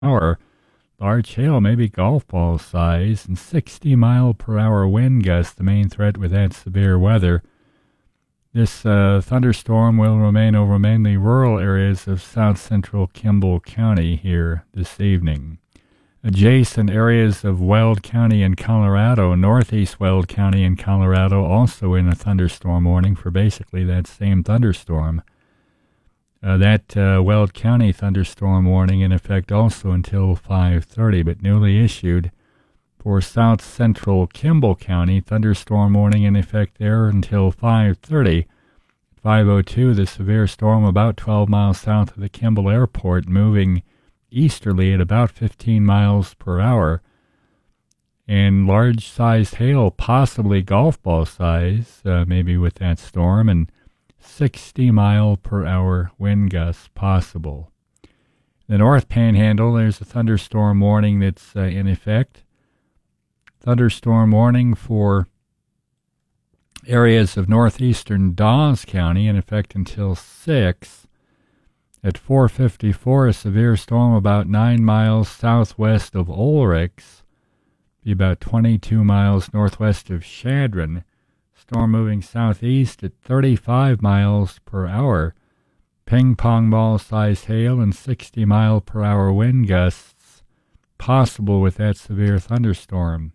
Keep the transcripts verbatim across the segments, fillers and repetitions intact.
hour. Large hail, maybe golf ball size, and sixty mile per hour wind gusts, the main threat with that severe weather. This uh, thunderstorm will remain over mainly rural areas of south central Kimball County here this evening. Adjacent areas of Weld County in Colorado, northeast Weld County in Colorado, also in a thunderstorm warning for basically that same thunderstorm. Uh, that uh, Weld County thunderstorm warning in effect also until five thirty, but newly issued for south central Kimball County, thunderstorm warning in effect there until five thirty. five oh two, the severe storm about twelve miles south of the Kimball Airport, moving easterly at about fifteen miles per hour. And large-sized hail, possibly golf ball size, uh, maybe with that storm, and sixty mile per hour wind gusts possible. The North Panhandle, there's a thunderstorm warning that's uh, in effect. Thunderstorm warning for areas of northeastern Dawes County in effect until six. At four fifty-four, a severe storm about nine miles southwest of Ulrichs, be about twenty-two miles northwest of Chadron. Storm moving southeast at thirty-five miles per hour. Ping pong ball size hail and sixty mile per hour wind gusts possible with that severe thunderstorm.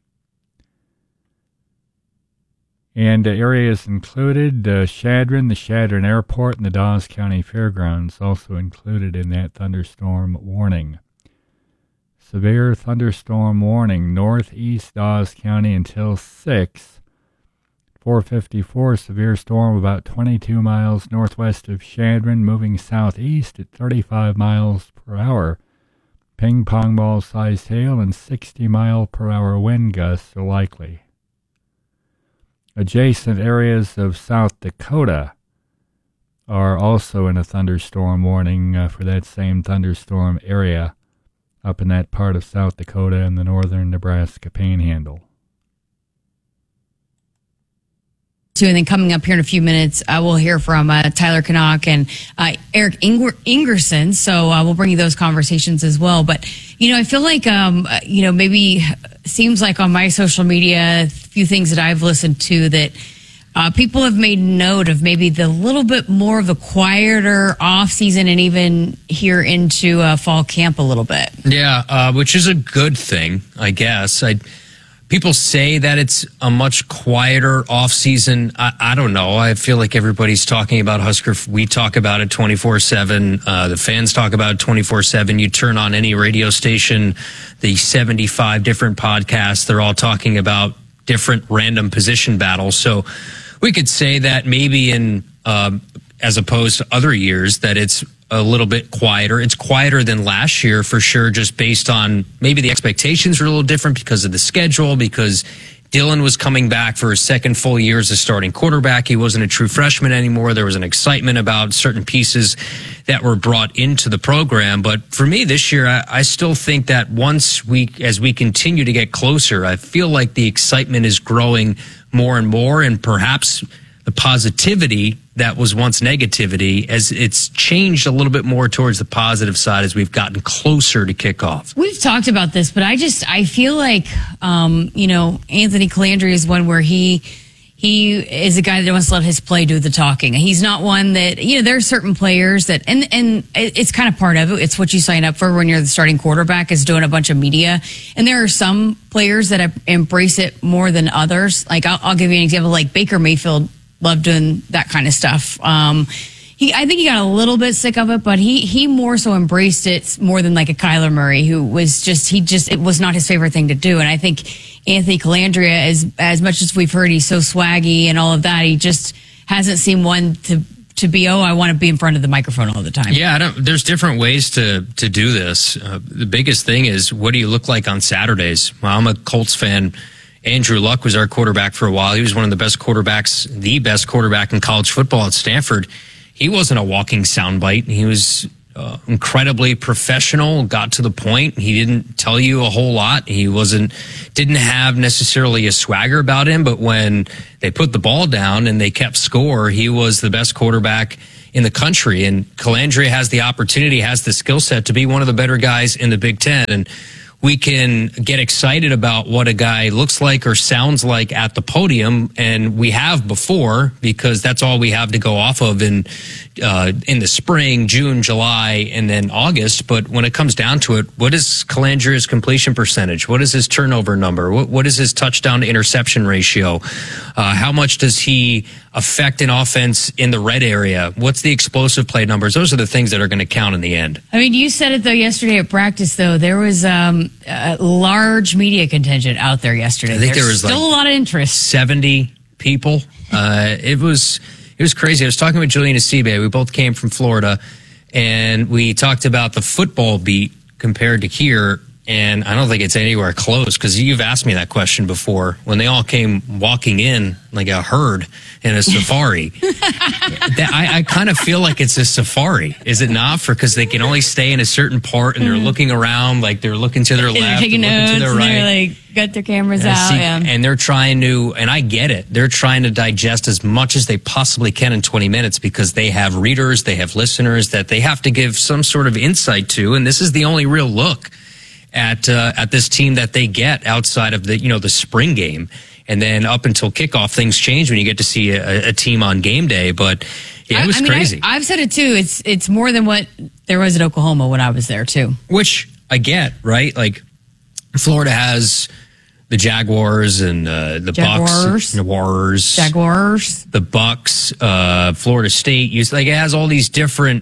And uh, areas included, uh, Chadron, the Chadron Airport, and the Dawes County Fairgrounds also included in that thunderstorm warning. Severe thunderstorm warning, northeast Dawes County until six. four fifty-four, severe storm about twenty-two miles northwest of Chadron, moving southeast at thirty-five miles per hour. Ping pong ball sized hail and sixty mile per hour wind gusts are likely. Adjacent areas of South Dakota are also in a thunderstorm warning uh, for that same thunderstorm area up in that part of South Dakota and the northern Nebraska Panhandle. And then coming up here in a few minutes, uh, we'll hear from uh, Tyler Canuck and uh, Eric Inger- Ingerson. So uh, we'll bring you those conversations as well. But, you know, I feel like, um, you know, maybe seems like on my social media, a few things that I've listened to that uh, people have made note of maybe the little bit more of the quieter off season and even here into uh, fall camp a little bit. Yeah, uh, which is a good thing, I guess. I People say that it's a much quieter off season. I, I don't know. I feel like everybody's talking about Husker. We talk about it twenty-four seven. Uh, the fans talk about it twenty-four seven. You turn on any radio station, the seventy-five different podcasts, they're all talking about different random position battles. So we could say that maybe in, um, as opposed to other years, that it's a little bit quieter. It's quieter than last year for sure, just based on maybe the expectations were a little different because of the schedule, because Dylan was coming back for his second full year as a starting quarterback. He wasn't a true freshman anymore. There was an excitement about certain pieces that were brought into the program. But for me this year, I, I still think that once we, as we continue to get closer, I feel like the excitement is growing more and more, and perhaps the positivity that was once negativity, as it's changed a little bit more towards the positive side as we've gotten closer to kickoff. We've talked about this, but I just, I feel like, um, you know, Anthony Calandria is one where he, he is a guy that wants to let his play do the talking. He's not one that, you know, there are certain players that, and, and it's kind of part of it. It's what you sign up for when you're the starting quarterback, is doing a bunch of media. And there are some players that embrace it more than others. Like, I'll, I'll give you an example, like Baker Mayfield loved doing that kind of stuff. Um, he, I think he got a little bit sick of it, but he, he more so embraced it more than like a Kyler Murray, who was just, he just, it was not his favorite thing to do. And I think Anthony Calandria, as, as much as we've heard he's so swaggy and all of that, he just hasn't seemed one to, to be, oh, I want to be in front of the microphone all the time. Yeah, I don't, there's different ways to, to do this. Uh, the biggest thing is, what do you look like on Saturdays? Well, I'm a Colts fan. Andrew Luck was our quarterback for a while. He was one of the best quarterbacks, the best quarterback in college football at Stanford. He wasn't a walking soundbite. He was uh, incredibly professional, got to the point. He didn't tell you a whole lot. He wasn't, didn't have necessarily a swagger about him, but when they put the ball down and they kept score, he was the best quarterback in the country. And Colandrea has the opportunity, has the skill set to be one of the better guys in the Big Ten. And we can get excited about what a guy looks like or sounds like at the podium, and we have before, because that's all we have to go off of in uh, in the spring, June, July, and then August. But when it comes down to it, what is Colandrea's completion percentage? What is his turnover number? What, what is his touchdown to interception ratio? Uh, how much does he affect an offense in the red area? What's the explosive play numbers? Those are the things that are going to count in the end. I mean, you said it, though, yesterday at practice, though. There was um, a large media contingent out there yesterday. I think There's there was still like a lot of interest. seventy people. Uh, it was it was crazy. I was talking with Julian Acebe. We both came from Florida, and we talked about the football beat compared to here. And I don't think it's anywhere close, because you've asked me that question before. When they all came walking in like a herd in a safari, that, I, I kind of feel like it's a safari, is it not? For because they can only stay in a certain part, and they're looking around, like they're looking to their And left, they're taking looking notes, to their and right. they're like, got their cameras And I out. see- yeah. And they're trying to, and I get it, they're trying to digest as much as they possibly can in twenty minutes, because they have readers, they have listeners that they have to give some sort of insight to, and this is the only real look at uh, at this team that they get outside of the, you know, the spring game. And then up until kickoff, things change when you get to see a, a team on game day. But yeah, it was I, I mean, crazy. I, I've said it too. It's it's more than what there was at Oklahoma when I was there too. Which I get, right? Like Florida has the Jaguars and uh, the Jaguars. Bucks, the Warriors, Jaguars. the Bucks, uh, Florida State. You like it has all these different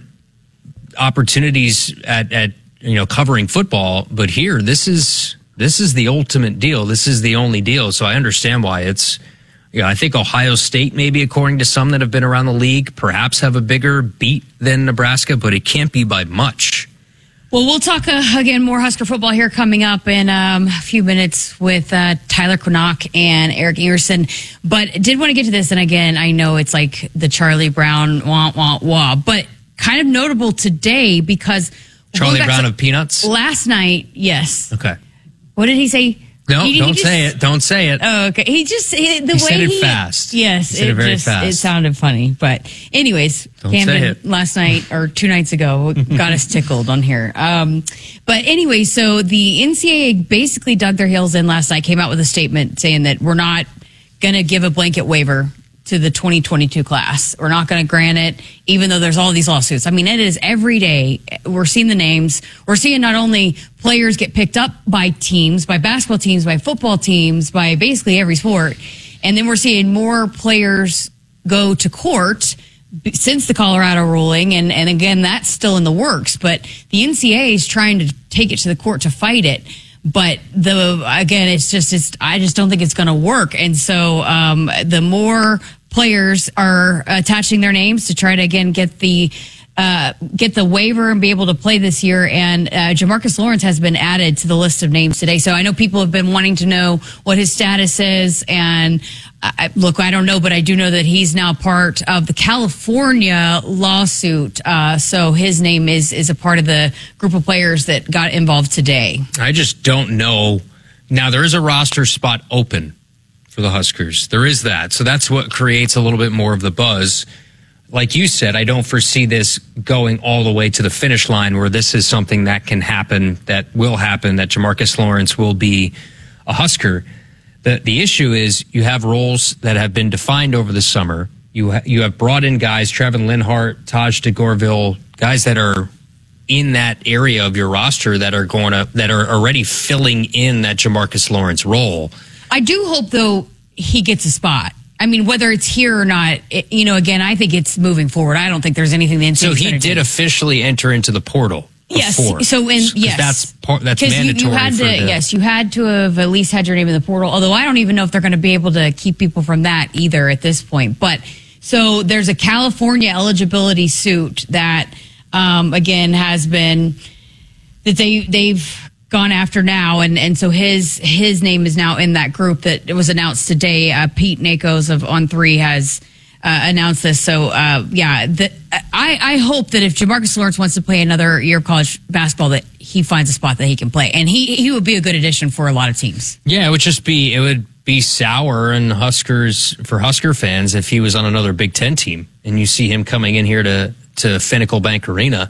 opportunities at at you know covering football, but here this is this is the ultimate deal. This is the only deal. So I understand why it's. Yeah, you know, I think Ohio State, maybe according to some that have been around the league, perhaps have a bigger beat than Nebraska, but it can't be by much. Well, we'll talk uh, again more Husker football here coming up in um, a few minutes with uh, Tyler Quinnock and Eric Ingerson. But did want to get to this, and again, I know it's like the Charlie Brown wah wah wah, but kind of notable today because Charlie Brown to, of Peanuts last night. Yes. Okay. What did he say? No, he, don't he just, say it. Don't say it. Oh, okay. He just he, the he way said it he fast. Yes, he said it, it very just fast. it sounded funny. But anyways, Don't Camden say it. last night or two nights ago got us tickled on here. Um, but anyway, so the N C A A basically dug their heels in last night. Came out with a statement saying that we're not going to give a blanket waiver to the twenty twenty-two class. We're not going to grant it, even though there's all these lawsuits. I mean, it is every day. We're seeing the names. We're seeing not only players get picked up by teams, by basketball teams, by football teams, by basically every sport. And then we're seeing more players go to court since the Colorado ruling. And, and again, that's still in the works. But the N C A A is trying to take it to the court to fight it. But the again, it's just it's. I just don't think it's going to work. And so um, the more players are attaching their names to try to again get the uh, get the waiver and be able to play this year. And uh, Jamarcus Lawrence has been added to the list of names today. So I know people have been wanting to know what his status is. And I, look, I don't know, but I do know that he's now part of the California lawsuit. Uh, so his name is is a part of the group of players that got involved today. I just don't know. Now, there is a roster spot open for the Huskers. There is that. So that's what creates a little bit more of the buzz. Like you said, I don't foresee this going all the way to the finish line where this is something that can happen, that will happen, that Jamarcus Lawrence will be a Husker. The the issue is you have roles that have been defined over the summer. You ha- you have brought in guys, Trevin Linhart, Taj DeGorville, guys that are in that area of your roster that are going to that are already filling in that Jamarcus Lawrence role. I do hope, though, he gets a spot. I mean, whether it's here or not, it, you know, again, I think it's moving forward. I don't think there's anything the N C A A So he did do. officially enter into the portal. Yes. Before. So in yes, that's part, that's 'Cause mandatory. You, you had for to the, yes, you had to have at least had your name in the portal. Although I don't even know if they're going to be able to keep people from that either at this point. But so there's a California eligibility suit that um, again has been that they they've gone after now, and and so his his name is now in that group that it was announced today. Uh, Pete Nakos of On Three has uh, announced this. So uh, yeah, the, I I hope that if Jamarcus Lawrence wants to play another year of college basketball, that he finds a spot that he can play, and he he would be a good addition for a lot of teams. Yeah, it would just be it would be sour and Huskers for Husker fans if he was on another Big Ten team, and you see him coming in here to to Pinnacle Bank Arena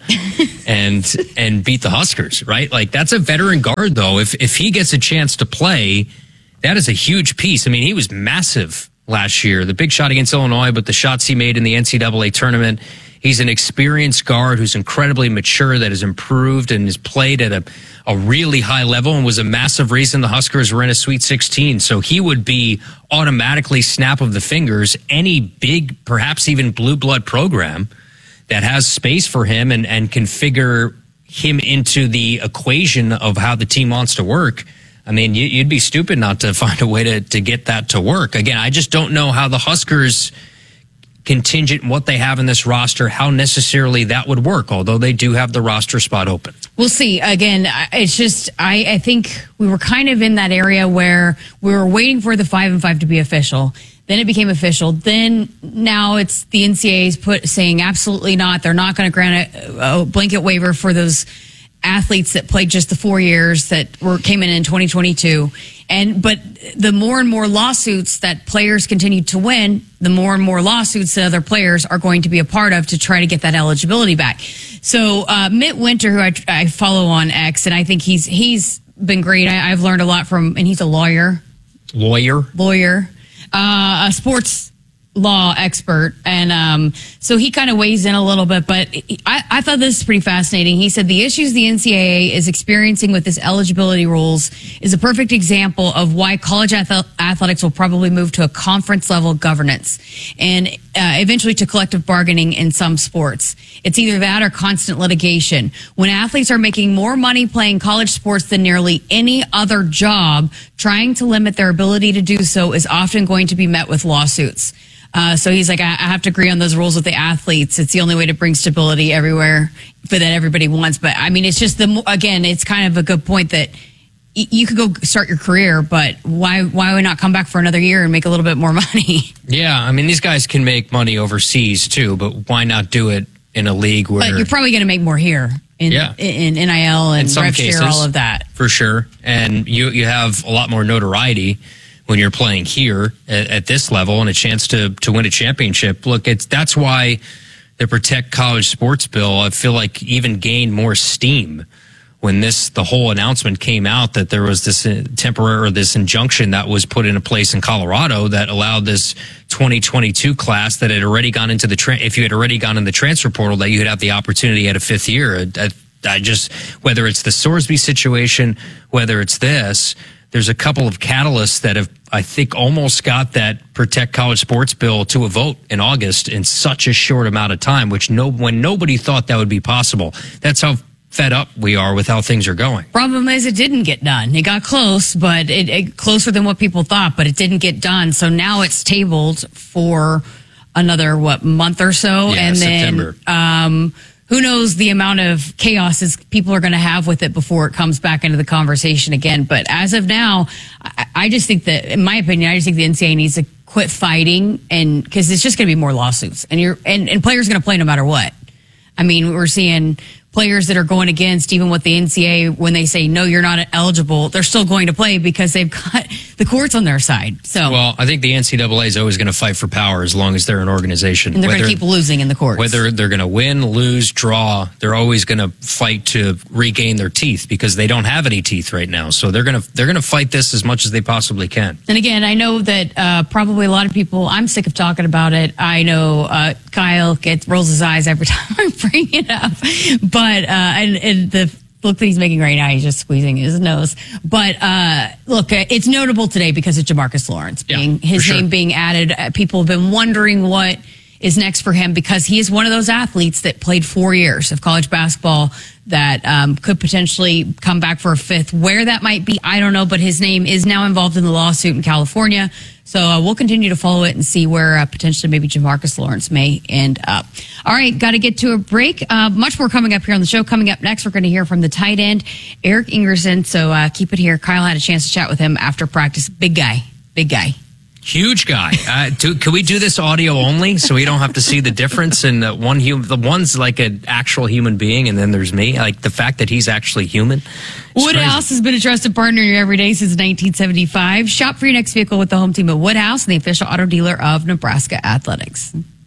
and and beat the Huskers, right? Like, that's a veteran guard, though. If if he gets a chance to play, that is a huge piece. I mean, he was massive last year. The big shot against Illinois, but the shots he made in the N C double A tournament. He's an experienced guard who's incredibly mature, that has improved and has played at a, a really high level, and was a massive reason the Huskers were in a Sweet sixteen. So he would be automatically, snap of the fingers, any big, perhaps even blue blood program that has space for him and, and can figure him into the equation of how the team wants to work. I mean, you, you'd be stupid not to find a way to, to get that to work. Again, I just don't know how the Huskers, contingent what they have in this roster, how necessarily that would work, although they do have the roster spot open. We'll see. Again, it's just, I, I think we were kind of in that area where we were waiting for the five and five to be official. Then it became official. Then now it's the N C double A's put saying absolutely not. They're not going to grant a, a blanket waiver for those athletes that played just the four years that were came in in twenty twenty-two. And but the more and more lawsuits that players continue to win, the more and more lawsuits that other players are going to be a part of to try to get that eligibility back. So uh, Mitt Winter, who I, I follow on X, and I think he's he's been great. I, I've learned a lot from, and he's a lawyer, lawyer, lawyer, uh, a sports law expert, and um, so he kind of weighs in a little bit, but I, I thought this is pretty fascinating. He said the issues the N C double A is experiencing with this eligibility rules is a perfect example of why college ath- athletics will probably move to a conference level governance and uh, eventually to collective bargaining in some sports. It's either that or constant litigation. When athletes are making more money playing college sports than nearly any other job, trying to limit their ability to do so is often going to be met with lawsuits. Uh, so he's like, I, I have to agree on those rules with the athletes. It's the only way to bring stability everywhere for that everybody wants. But I mean, it's just the, again, it's kind of a good point that y- you could go start your career, but why, why would not come back for another year and make a little bit more money? Yeah. I mean, these guys can make money overseas too, but why not do it in a league where but you're probably going to make more here in, yeah. in, in N I L and rev share, all of that. For sure. And you, you have a lot more notoriety when you're playing here at, at this level and a chance to to win a championship. Look, it's that's why the Protect College Sports Bill, I feel like, even gained more steam when this the whole announcement came out that there was this temporary or this injunction that was put into place in Colorado that allowed this twenty twenty-two class that had already gone into the tra- if you had already gone in the transfer portal, that you would have the opportunity at a fifth year. I, I just whether it's the Sorsby situation, whether it's this. There's a couple of catalysts that have, I think, almost got that Protect College Sports Bill to a vote in August in such a short amount of time, which no, when nobody thought that would be possible. That's how fed up we are with how things are going. Problem is, it didn't get done. It got close, but it, it closer than what people thought, but it didn't get done. So now it's tabled for another, what, month or so? Yeah, and September. then, um, who knows the amount of chaos is people are going to have with it before it comes back into the conversation again. But as of now, I, I just think that, in my opinion, I just think the N C double A needs to quit fighting, and because it's just going to be more lawsuits, and you're and, and players are going to play no matter what. I mean, we're seeing players that are going against even what the N C double A, when they say, no, you're not eligible, they're still going to play because they've got the courts on their side. So, well, I think the N C double A is always going to fight for power as long as they're an organization. And they're going to keep losing in the courts. Whether they're going to win, lose, draw, they're always going to fight to regain their teeth because they don't have any teeth right now. So they're going to they're going to fight this as much as they possibly can. And again, I know that uh, probably a lot of people, I'm sick of talking about it. I know uh, Kyle gets rolls his eyes every time I bring it up. But, uh, and, and the look that he's making right now, he's just squeezing his nose. But uh, look, uh, it's notable today because of Jamarcus Lawrence being yeah, his sure. name being added. Uh, people have been wondering what is next for him because he is one of those athletes that played four years of college basketball that um, could potentially come back for a fifth. Where that might be, I don't know, but his name is now involved in the lawsuit in California. So uh, we'll continue to follow it and see where uh, potentially maybe Jamarcus Lawrence may end up. All right, got to get to a break. Uh, much more coming up here on the show. Coming up next, we're going to hear from the tight end, Eric Ingerson. So uh, keep it here. Kyle had a chance to chat with him after practice. Big guy, big guy. Huge guy. Uh, do, can we do this audio only so we don't have to see the difference in the one human? The one's like an actual human being, and then there's me. Like the fact that he's actually human. Woodhouse has been a trusted partner in your everyday since nineteen seventy-five. Shop for your next vehicle with the home team at Woodhouse, the official auto dealer of Nebraska Athletics.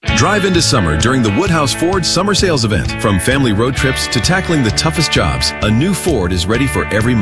Drive into summer during the Woodhouse Ford Summer Sales Event. From family road trips to tackling the toughest jobs, a new Ford is ready for every